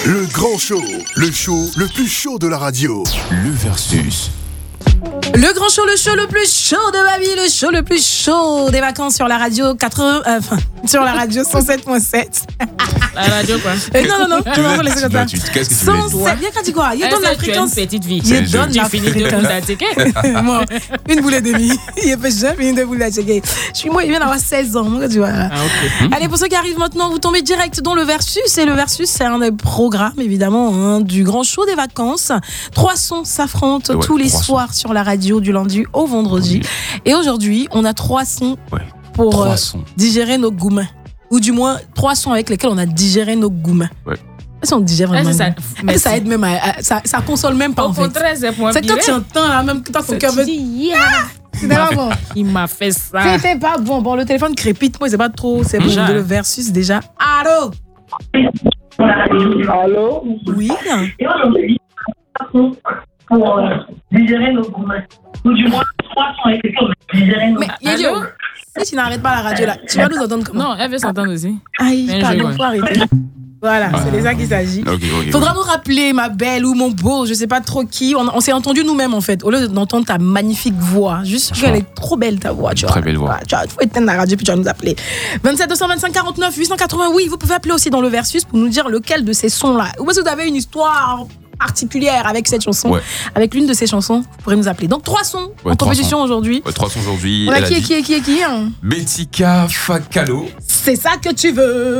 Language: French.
Le grand show, le show le plus chaud de la radio. Le Versus. Le grand show, le show le plus chaud de ma vie, le show le plus chaud des vacances sur la radio 107.7. La radio quoi? Non, laissez comme ça. Qu'est-ce que tu veux dire? 107, bien quand tu crois, il donne la fréquence. Tu as une petite vie. Il donne la fini de fréquence. t'attaquer. Moi, une boule et demie. Il fait jamais une boule à checker. Il vient d'avoir 16 ans, moi, tu vois. Ah, ok. Allez, pour ceux qui arrivent maintenant, vous tombez direct dans le Versus. Et le Versus, c'est un des programmes, évidemment, du grand show des vacances. 3 sons s'affrontent tous les soirs sur la radio, du lundi au vendredi. Et aujourd'hui, on a 3 sons pour digérer nos goumins. Ou du moins, 3 sons avec lesquels on a digéré nos goumins. Ouais. Si on digère vraiment. Ça aide même ça console même pas, au en fait. contraire, c'est point C'est quand tu entends, là, même quand ton cœur veut. C'était pas bon. Il m'a fait ça. C'était pas bon. Bon, le téléphone crépite, moi, c'est pas trop. C'est bon, le Versus déjà. Allô? Allô? Oui. Et aujourd'hui, pour digérer nos gourmands. Ou du moins, 3 sont avec lesquels on va digérer nos gourmands. Mais Yo, si tu n'arrêtes pas la radio là, tu vas nous entendre comment? Non, elle veut s'entendre aussi. Aïe, pardon, faut arrêter. Voilà, c'est de ça qu'il s'agit. Faudra nous rappeler, ma belle ou mon beau, je sais pas trop qui. On s'est entendu nous-mêmes en fait. Au lieu d'entendre ta magnifique voix, juste qu'elle est trop belle ta voix, tu vois. Très belle voix. Tu vois, faut éteindre la radio puis tu vas nous appeler. 27 225 49 880. Oui, vous pouvez appeler aussi dans le Versus pour nous dire lequel de ces sons-là. Ou parce que vous avez une histoire particulière avec cette chanson, avec l'une de ces chansons, vous pourrez nous appeler. Donc 3 sons en compétition aujourd'hui. 3 sons aujourd'hui. On a qui hein? Betika Fakalo. C'est ça que tu veux.